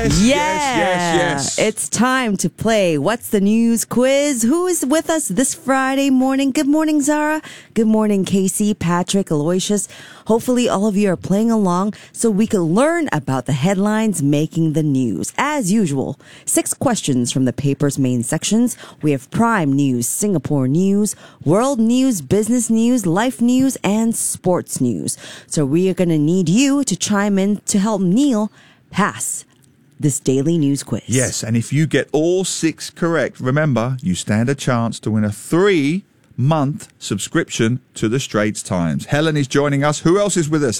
Yes. It's time to play What's the News quiz. Who is with us this Friday morning? Good morning, Zara. Good morning, Casey, Patrick, Aloysius. Hopefully all of you are playing along so we can learn about the headlines making the news. As usual, 6 questions from the paper's main sections. We have Prime News, Singapore News, World News, Business News, Life News, and Sports News. So we are going to need you to chime in to help Neil pass this daily news quiz. Yes, and if you get all 6 correct, remember, you stand a chance to win a 3-month subscription to the Straits Times. Helen is joining us. Who else is with us?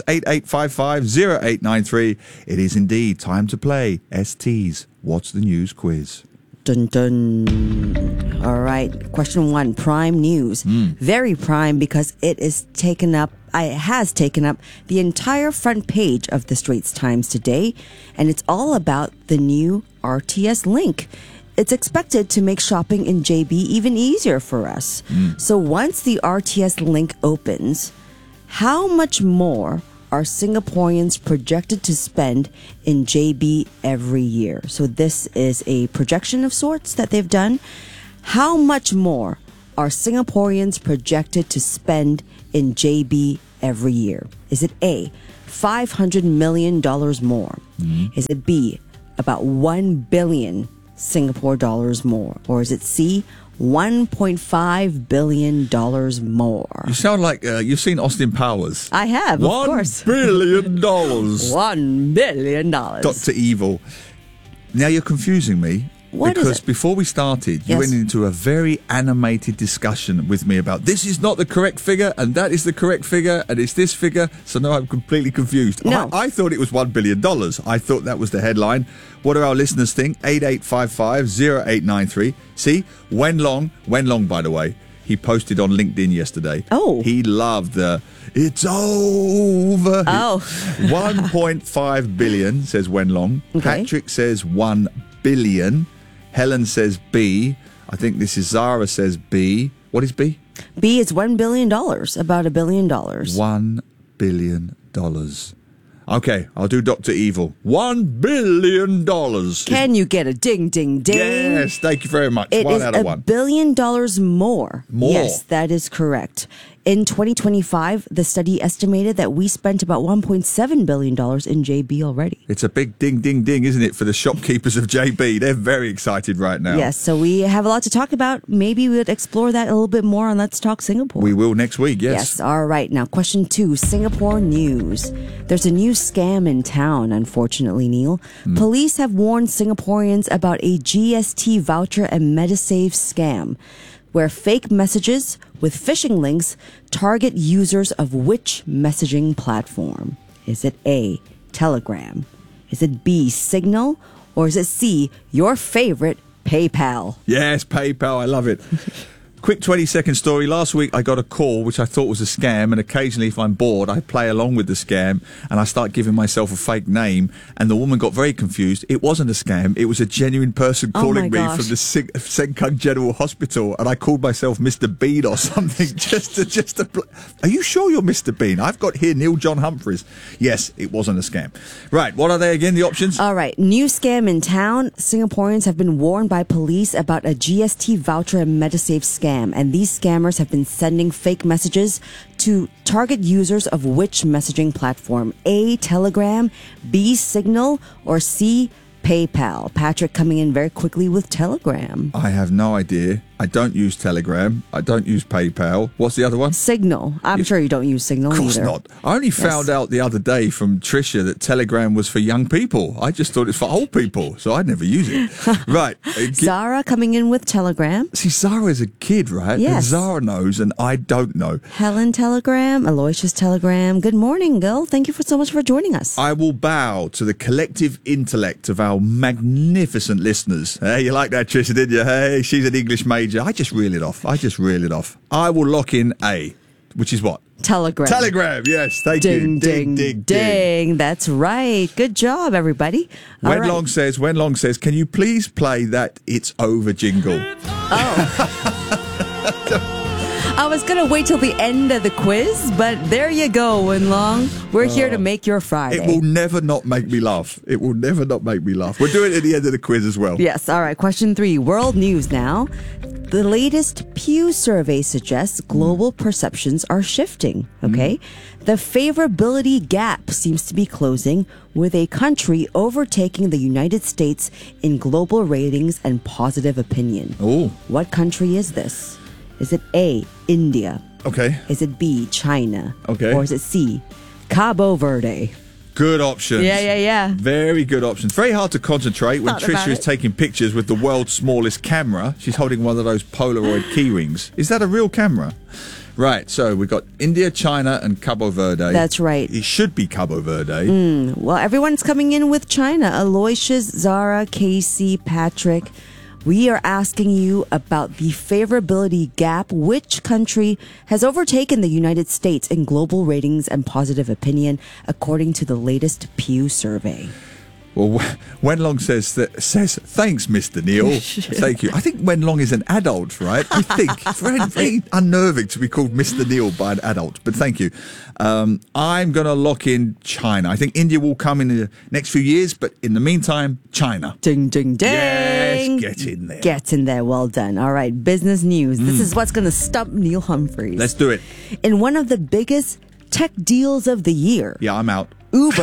8855-0893. It is indeed time to play ST's What's the News quiz. Dun dun. All right. Question 1, Prime News. Very prime because it has taken up the entire front page of the Straits Times today, and it's all about the new RTS link. It's expected to make shopping in JB even easier for us. So once the RTS link opens, how much more are Singaporeans projected to spend in JB every year? So this is a projection of sorts that they've done. How much more are Singaporeans projected to spend in JB every year? Is it A, $500 million more? Is it B, about 1 billion Singapore dollars more? Or is it C, $1.5 billion more? You sound like you've seen Austin Powers. I have, of course. $1 billion. $1 billion. Dr. Evil. Now you're confusing me. What is because it? before we started, you went into a very animated discussion with me about this is not the correct figure and that is the correct figure and it's this figure. So now I'm completely confused. No. I thought it was $1 billion. I thought that was the headline. What do our listeners think? 8855-0893. See, Wenlong, by the way, he posted on LinkedIn yesterday. Oh. He loved the "It's over." Oh. 1.5 billion, says Wenlong. Okay. Patrick says 1 billion. Helen says B. I think this is Zara says B. What is B? B is $1 billion, about $1 billion. $1 billion. Okay, I'll do Dr. Evil. $1 billion. Can you get a ding, ding, ding? Yes, thank you very much. It 1 is out of $1 1. billion more. More? Yes, that is correct. In 2025, the study estimated that we spent about $1.7 billion in JB already. It's a big ding, ding, ding, isn't it, for the shopkeepers of JB? They're very excited right now. Yes, so we have a lot to talk about. Maybe we'll explore that a little bit more on Let's Talk Singapore. We will next week, yes. Yes, all right. Now, question 2, Singapore news. There's a new scam in town, unfortunately, Neil. Police have warned Singaporeans about a GST voucher and MediSave scam, where fake messages with phishing links target users of which messaging platform? Is it A, Telegram? Is it B, Signal? Or is it C, your favorite, PayPal? Yes, PayPal, I love it. Quick 20-second story. Last week, I got a call, which I thought was a scam, and occasionally, if I'm bored, I play along with the scam, and I start giving myself a fake name, and the woman got very confused. It wasn't a scam. It was a genuine person calling me from the Sengkang General Hospital, and I called myself Mr. Bean or something, just to Are you sure you're Mr. Bean? I've got here Neil John Humphreys. Yes, it wasn't a scam. Right, what are they again, the options? All right, new scam in town. Singaporeans have been warned by police about a GST voucher and MediSave scam. And these scammers have been sending fake messages to target users of which messaging platform? A, Telegram, B, Signal, or C, PayPal? Patrick coming in very quickly with Telegram. I have no idea. I don't use Telegram. I don't use PayPal. What's the other one? Signal. I'm sure you don't use Signal either. Of course not. I only found out the other day from Tricia that Telegram was for young people. I just thought it's for old people, so I'd never use it. Right. Zara coming in with Telegram. See, Zara is a kid, right? Yes. And Zara knows and I don't know. Helen Telegram, Aloysius Telegram. Good morning, girl. Thank you so much for joining us. I will bow to the collective intellect of our magnificent listeners. Hey, you like that, Tricia, didn't you? Hey, she's an English major. I just reel it off. I will lock in A, which is what? Telegram. Telegram, yes. Thank Ding, you. ding, ding, ding. That's right. Good job, everybody. Wenlong says, can you please play that It's Over jingle? Oh. I was going to wait till the end of the quiz, but there you go, Wenlong. We're here to make your Friday. It will never not make me laugh. It will never not make me laugh. We'll do it at the end of the quiz as well. Yes, all right. Question 3, world news now. The latest Pew survey suggests global perceptions are shifting, okay? The favorability gap seems to be closing, with a country overtaking the United States in global ratings and positive opinion. Oh. What country is this? Is it A, India? Okay. Is it B, China? Okay. Or is it C, Cabo Verde? Good options. Yeah. Very good options. Very hard to concentrate when Thought about Trisha is it. taking pictures with the world's smallest camera. She's holding one of those Polaroid key rings. Is that a real camera? Right, so we've got India, China, and Cabo Verde. That's right. It should be Cabo Verde. Well, everyone's coming in with China. Aloysius, Zara, Casey, Patrick. We are asking you about the favorability gap. Which country has overtaken the United States in global ratings and positive opinion, according to the latest Pew survey? Well, Wenlong says, thanks, Mr. Neil. Thank you. I think Wenlong is an adult, right? I think. It's very, very unnerving to be called Mr. Neil by an adult, but thank you. I'm going to lock in China. I think India will come in the next few years, but in the meantime, China. Ding, ding, ding. Yes, get in there. Get in there. Well done. All right, business news. This is what's going to stump Neil Humphreys. Let's do it. In one of the biggest tech deals of the year, Yeah, I'm out.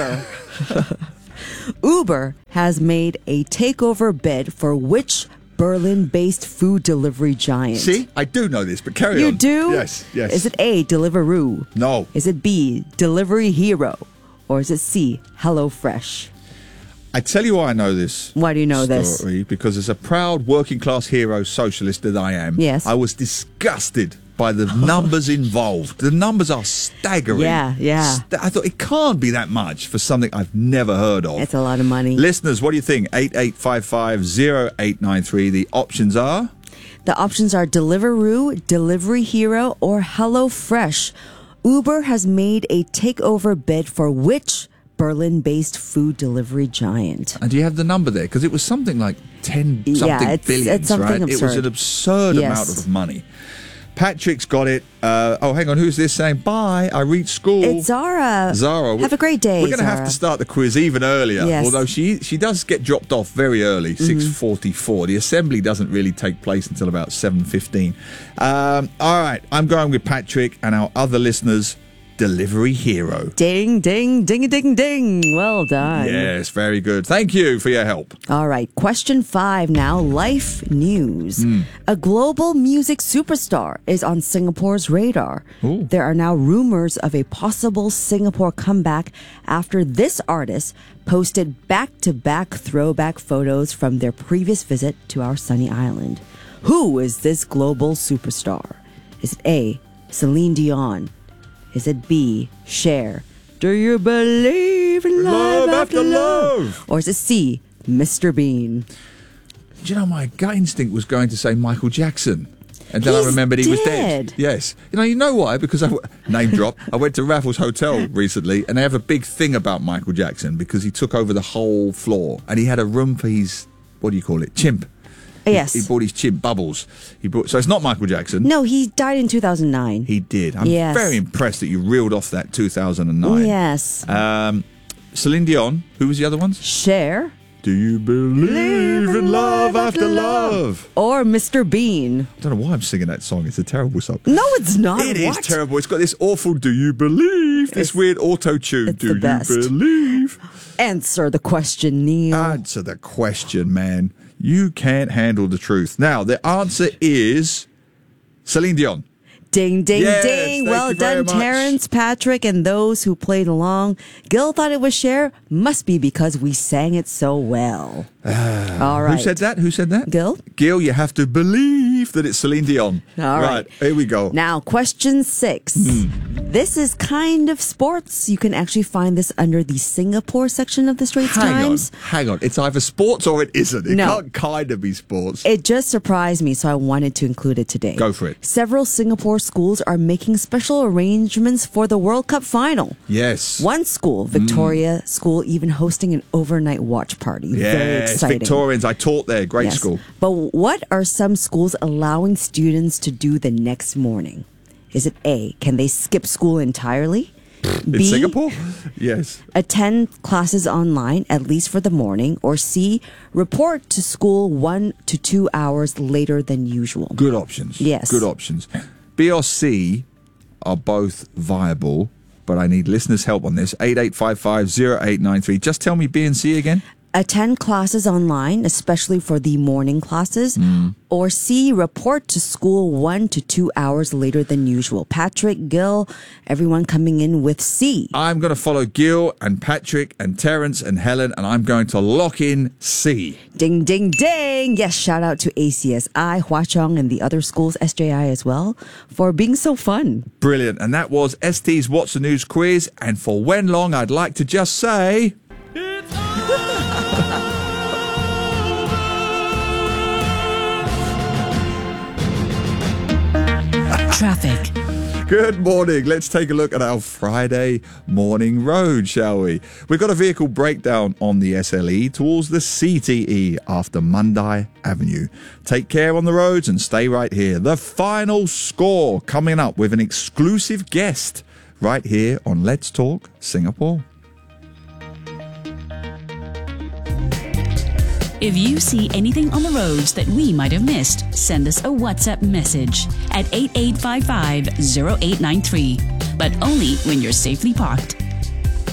Uber has made a takeover bid for which Berlin-based food delivery giant? See, I do know this, but carry on. You do? Yes. Is it A, Deliveroo? No. Is it B, Delivery Hero? Or is it C, HelloFresh? I tell you why I know this. Why do you know this? story, Because as a proud working class hero socialist that I am, Yes. I was disgusted by the numbers involved. The numbers are staggering. Yeah. I thought it can't be that much for something I've never heard of. It's a lot of money. Listeners, what do you think? 8855-0893. The options are? The options are Deliveroo, Delivery Hero, or HelloFresh. Uber has made a takeover bid for which Berlin-based food delivery giant? And do you have the number there? Because it was something like 10 something it's billions, something right? It was absurd. an absurd Yes. amount of money. Patrick's got it. Hang on. Who's this saying? Bye. I reach school. It's Zara. Zara. Have a great day, We're going to have Zara. to start the quiz even earlier. Yes. Although she does get dropped off very early, 6:44. The assembly doesn't really take place until about 7:15. All right. I'm going with Patrick and our other listeners. Delivery Hero. Ding, ding, ding, ding, ding. Well done. Yes, very good. Thank you for your help. All right, question 5 now. Life news. A global music superstar is on Singapore's radar. Ooh. There are now rumors of a possible Singapore comeback after this artist posted back-to-back throwback photos from their previous visit to our sunny island. Who is this global superstar? Is it A, Celine Dion? Is it B, Cher? Do you believe in love after love? Or is it C, Mr. Bean? Do you know, my gut instinct was going to say Michael Jackson. And then I He's remembered he was dead. dead. Yes. You know why? Because name drop. I went to Raffles Hotel recently, and they have a big thing about Michael Jackson because he took over the whole floor, and he had a room for his, what do you call it, chimp. Yes. He bought his chimp, Bubbles. So it's not Michael Jackson. No, he died in 2009. He did. I'm Yes. very impressed that you reeled off that 2009. Yes. Celine Dion. Who was the other ones? Cher Do you believe in love after love? or Mr. Bean? I don't know why I'm singing that song. It's a terrible song. No, it's not. It is What? terrible. It's got this awful "Do you believe?" This weird auto tune. it's Do the you best. believe? Answer the question, Neil. Answer the question, man. You can't handle the truth. Now the answer is Celine Dion. Ding, ding, Yes, ding. thank Well you very done, much. Terrence, Patrick, and those who played along. Gil thought it was Cher. Must be because we sang it so well. All right. Who said that? Who said that? Gil? Gil, you have to believe that it's Celine Dion. All right. Here we go. Now, question 6. This is kind of sports. You can actually find this under the Singapore section of the Straits Times. Hang on. It's either sports or it isn't. It No. can't kind of be sports. It just surprised me, so I wanted to include it today. Go for it. Several Singapore schools are making special arrangements for the World Cup final. Yes. One school, Victoria School, even hosting an overnight watch party. Very Yes, exciting. Victorians. I taught there. Great Yes. school. But what are some schools allowing students to do the next morning? Is it A, can they skip school entirely? In Singapore? Yes. Attend classes online, at least for the morning. Or C, report to school 1 to 2 hours later than usual. Good options. Yes. Good options. B or C are both viable, but I need listeners' help on this. 88550893. Just tell me B and C again. Attend classes online, especially for the morning classes. Or C, report to school 1 to 2 hours later than usual. Patrick, Gil, everyone coming in with C. I'm going to follow Gil and Patrick and Terence and Helen, and I'm going to lock in C. Ding, ding, ding. Yes, shout out to ACSI, Hwa Chong, and the other schools, SJI as well, for being so fun. Brilliant. And that was ST's What's the News quiz. And for when long, I'd like to just say... Traffic. Good morning. Let's take a look at our Friday morning road, shall we? We've got a vehicle breakdown on the SLE towards the CTE after Mandai Avenue. Take care on the roads and stay right here. The final score coming up with an exclusive guest right here on Let's Talk Singapore. If you see anything on the roads that we might have missed, send us a WhatsApp message at 8855-0893. But only when you're safely parked.